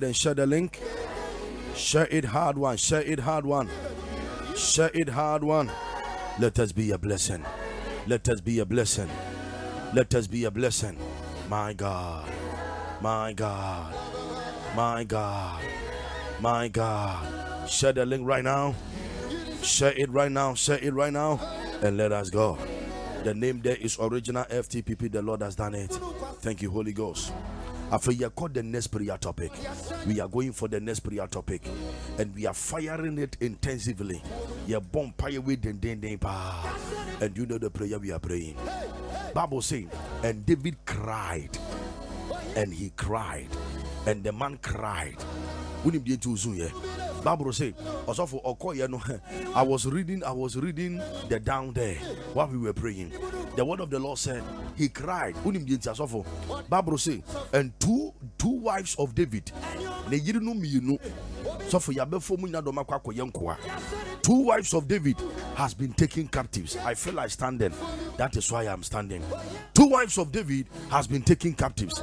ahead and share the link. Share it hard one. Share it hard one. Share it hard one. Let us be a blessing. Let us be a blessing. Let us be a blessing. My God. My God. My God. My God. Share the link right now. Share it right now. Share it right now. And let us go. The name there is Original FTPP. The Lord has done it. Thank you, Holy Ghost. After you called the next prayer topic, we are going for the next prayer topic, and we are firing it intensively. You bomb fire with and you know the prayer we are praying. Bible saying, and David cried, and he cried, and the man cried. Bible say, also for Okoye, I was reading the down there while we were praying. The word of the Lord said, he cried. Bible say, and two wives of David. Two wives of David has been taken captives. I feel like standing. That is why I'm standing. Two wives of David has been taken captives.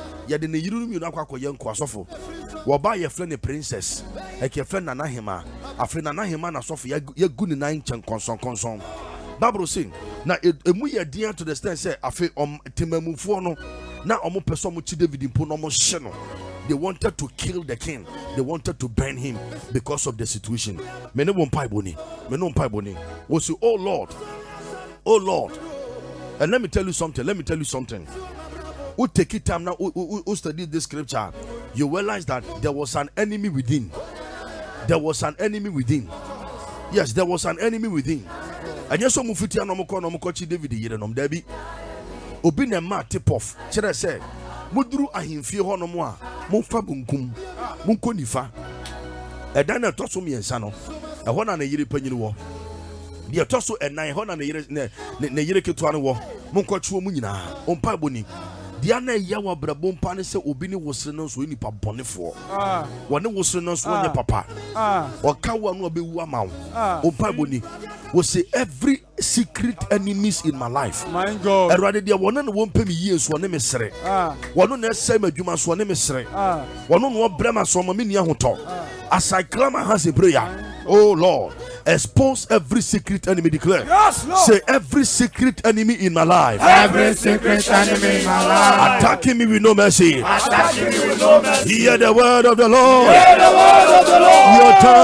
Waba ye friend a princess, like your friend Nanahima, a friend Nanahima, na Sophia, ye good in 9 conson. Bible sing, na emuya dear to the stand say, I feel Timamufono, now omo person much David in Ponomo Sheno. They wanted to kill the king, they wanted to burn him because of the situation. Mene won pai boni, was you, oh Lord, and let me tell you something. Who take it time now, who study this scripture, you realize that there was an enemy within. Yes, there was an enemy within. And yes, so Mufiti and Omokochi David Yerenom Debbie. Obine ma tip off. Chere say, Mudru ahimfie ho no mo a, momfa bunkum, munko nifa. Edana toso mi ensa no. Ehona na yire panyini wo. De toso enan ho na yire ne yire ketua no wo. Monko chuo mu nyina. Ompa boni. Diana yawa brabom pane se obini wosre no so nipa bonefo wone wosre no so onye papa waka wa no obewu amawo ompa boni we say every secret enemies in my life, my God, erade dia wona no won pemi yie so ne mesre wono na ese madwuma so ne mesre wono no brema so ma meni ahoto as I claim my hands in prayer. Oh Lord, expose every secret enemy. Declare. Yes, Lord. Say every secret enemy in my life. Every secret enemy in my life. Attacking me with no mercy. Attacking me with no mercy. Hear the word of the Lord. Hear the word of the Lord. Your time